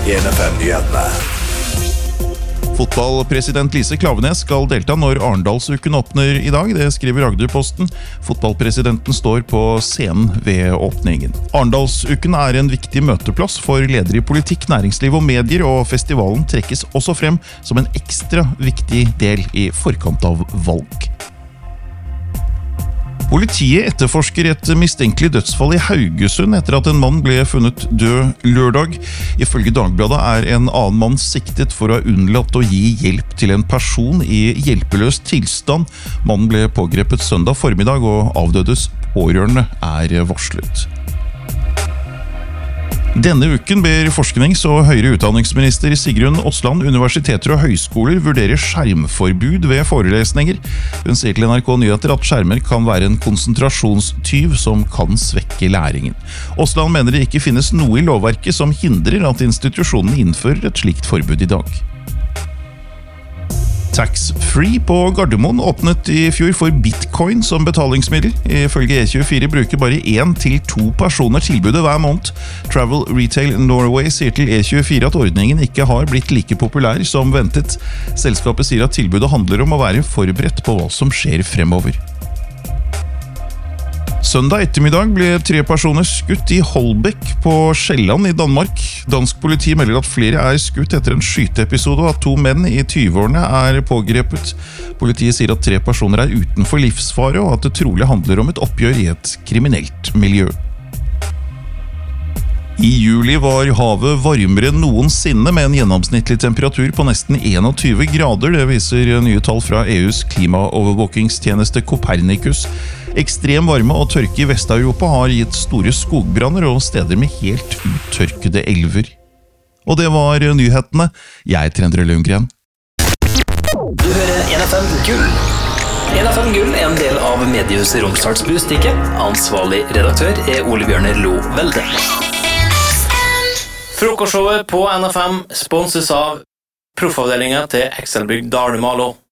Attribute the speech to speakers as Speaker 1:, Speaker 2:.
Speaker 1: 1FM-nyhetene.
Speaker 2: Fotballpresident Lise Klaveness skal delta når Arendalsuken åpner i dag, det skriver Agderposten. Fotballpresidenten står på scenen ved åpningen. Arendalsuken er en viktig møteplass for ledere i politikk, næringsliv og medier, og festivalen trekkes også frem som en ekstra viktig del i forkant av valg. Politiet etterforsker et mistenkelig dødsfall i Haugesund etter at en mann ble funnet død lørdag. Ifølge Dagbladet er en annen mann siktet for å ha unnlatt å gi hjelp til en person i hjelpeløs tilstand. Mannen ble pågrepet søndag formiddag, og avdødes pårørende er varslet. Denne uken ber forsknings- og høyere utdanningsminister Sigrun Osland universiteter og høyskoler vurdere skjermforbud ved forelesninger. Hun sier til NRK Nyheter at skjermer kan være en konsentrasjonstyv som kan svekke læringen. Osland mener det ikke finnes noe i lovverket som hindrer at institusjonene innfører et slikt forbud i dag. Tax-free på Gardermoen åpnet i fjor for bitcoin som betalingsmiddel. Ifølge E24 bruker bare 1 til 2 personer tilbudet hver måned. Travel Retail Norway sier til E24 at ordningen ikke har blitt like populær som ventet. Selskapet sier at tilbudet handler om å være forberedt på hva som skjer fremover. Søndag ettermiddag ble 3 personer skutt i Holbæk på Sjælland i Danmark. Dansk politi melder at flere er skutt etter en skyteepisode, og at 2 menn i 20-årene er pågrepet. Politiet sier at 3 personer er utenfor livsfare, og at det trolig handler om et oppgjør i et kriminelt miljø. I juli var havet varmere enn noensinne, med en gjennomsnittlig temperatur på nesten 21 grader. Det viser nye tall fra EUs klimaovervåkingstjeneste Copernicus. Ekstrem varme og tørke i Vest-Europa har gitt store skogbranner og steder med helt uttørkede elver. Og det var nyhetene. Jeg er Endre Lundgren.
Speaker 3: Du hører 1FM Gull. 1FM Gull er en del av mediehuset Romsdals Budstikke. Ansvarlig redaktør er Ole Bjørner Lo Velde. Frokostshowet på NFM sponses av proffavdelingen til Excelbygg Dalmalo.